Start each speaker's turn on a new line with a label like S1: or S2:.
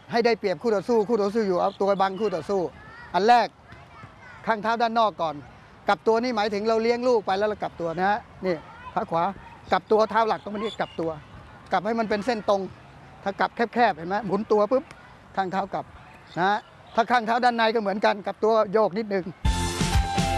S1: ให้ได้เปรียบคู่ต่อสู้อยู่เอาตัวบังคู่ต่อสู้อันแรกข้างเท้าด้านนอกก่อนกลับตัวนี่หมายถึงเราเลี้ยงลูกไปแล้วเรากลับตัวนะฮะนี่ขาขวากลับตัวเท้าหลักตรงนี้กลับตัวกลับให้มันเป็นเส้นตรงถ้ากลับแคบๆเห็นไหมหมุนตัวปุ๊บข้างเท้ากลับนะฮะถ้าข้างเท้าด้านในก็เหมือนกันกลับตัวโยกนิดนึง